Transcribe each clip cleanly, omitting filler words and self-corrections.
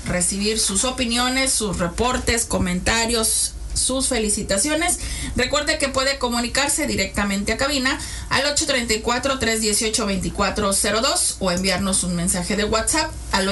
recibir sus opiniones, sus reportes, comentarios, sus felicitaciones. Recuerde que puede comunicarse directamente a cabina al 834-318-2402 o enviarnos un mensaje de WhatsApp al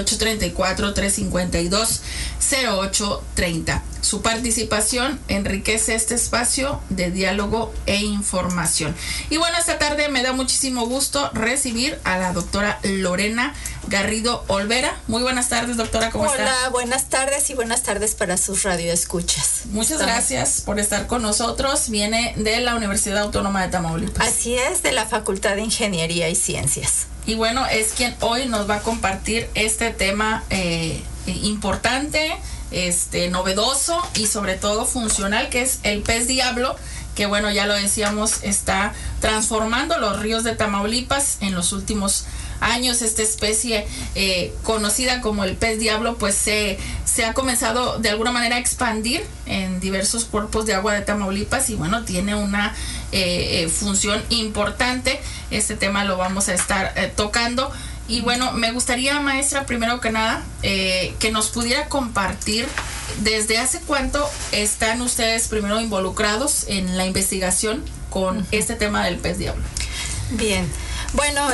834-352-0830. Su participación enriquece este espacio de diálogo e información. Y bueno, esta tarde me da muchísimo gusto recibir a la doctora Lorena Garrido Olvera. Muy buenas tardes, doctora, ¿cómo está? Hola, buenas tardes y buenas tardes para sus radioescuchas. Muchas gracias por estar con nosotros. Viene de la Universidad Autónoma de Tamaulipas. Así es, de la Facultad de Ingeniería y Ciencias. Y bueno, es quien hoy nos va a compartir este tema importante, novedoso y sobre todo funcional, que es el pez diablo, que bueno, ya lo decíamos, está transformando los ríos de Tamaulipas en los últimos años. Esta especie conocida como el pez diablo pues se ha comenzado de alguna manera a expandir en diversos cuerpos de agua de Tamaulipas y bueno, tiene una función importante. Este tema lo vamos a estar tocando. Y bueno, me gustaría, maestra, primero que nada, que nos pudiera compartir desde hace cuánto están ustedes primero involucrados en la investigación con este tema del pez diablo. Bien, bueno,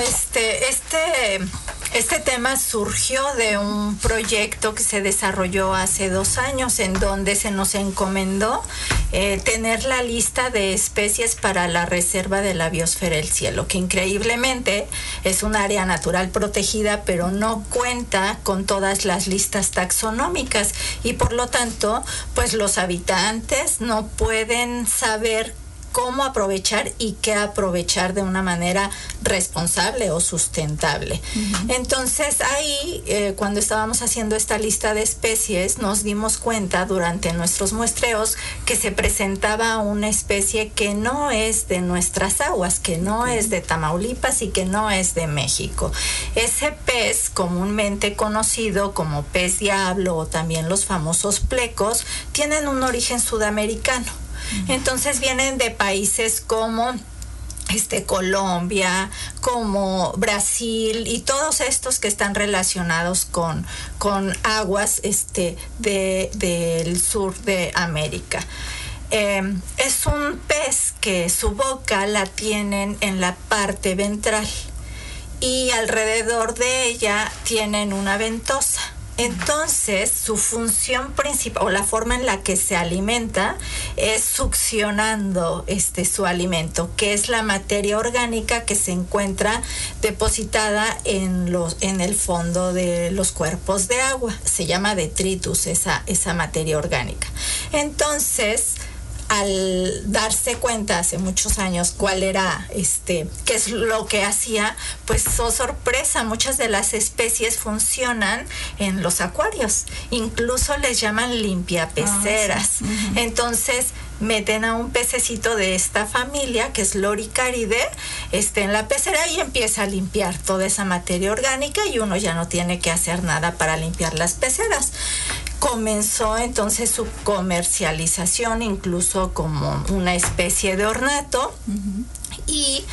este tema surgió de un proyecto que se desarrolló hace 2 años en donde se nos encomendó tener la lista de especies para la Reserva de la Biosfera del Cielo, que increíblemente es un área natural protegida, pero no cuenta con todas las listas taxonómicas y por lo tanto, pues los habitantes no pueden saber cómo aprovechar y qué aprovechar de una manera responsable o sustentable. Entonces ahí, cuando estábamos haciendo esta lista de especies, nos dimos cuenta durante nuestros muestreos que se presentaba una especie que no es de nuestras aguas, que no es de Tamaulipas y que no es de México. Ese pez, comúnmente conocido como pez diablo o también los famosos plecos, tienen un origen sudamericano. Entonces vienen de países como Colombia, como Brasil y todos estos que están relacionados con aguas del sur de América. Es un pez que su boca la tienen en la parte ventral y alrededor de ella tienen una ventosa. Entonces, su función principal o la forma en la que se alimenta es succionando su alimento, que es la materia orgánica que se encuentra depositada en el fondo de los cuerpos de agua. Se llama detritus esa materia orgánica. Entonces, al darse cuenta hace muchos años cuál era qué es lo que hacía, pues oh sorpresa, muchas de las especies funcionan en los acuarios, incluso les llaman limpiapeceras. Sí. Entonces meten a un pececito de esta familia, que es Loricariidae, en la pecera y empieza a limpiar toda esa materia orgánica y uno ya no tiene que hacer nada para limpiar las peceras. Comenzó entonces su comercialización incluso como una especie de ornato. Y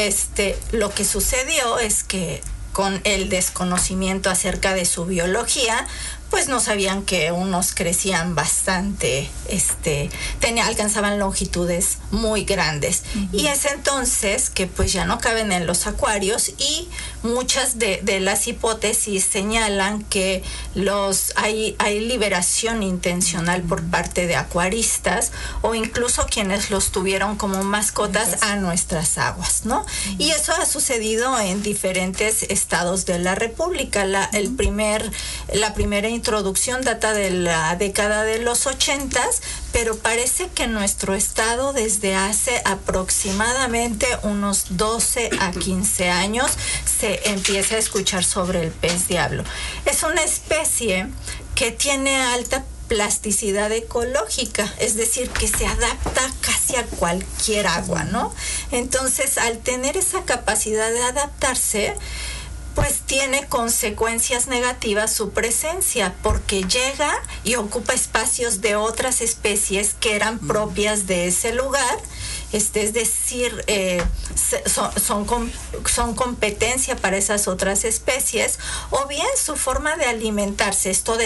lo que sucedió es que con el desconocimiento acerca de su biología, pues no sabían que unos crecían bastante, alcanzaban longitudes muy grandes. Y es entonces que pues ya no caben en los acuarios y muchas de las hipótesis señalan que hay liberación intencional por parte de acuaristas o incluso quienes los tuvieron como mascotas a nuestras aguas, ¿no? Y eso ha sucedido en diferentes estados de la República. La primera introducción data de la década de los 80s, pero parece que en nuestro estado desde hace aproximadamente unos 12 a 15 años se empieza a escuchar sobre el pez diablo. Es una especie que tiene alta plasticidad ecológica, es decir, que se adapta casi a cualquier agua, ¿no? Entonces, al tener esa capacidad de adaptarse, pues tiene consecuencias negativas su presencia, porque llega y ocupa espacios de otras especies que eran propias de ese lugar, es decir, son competencia para esas otras especies, o bien su forma de alimentarse, esto de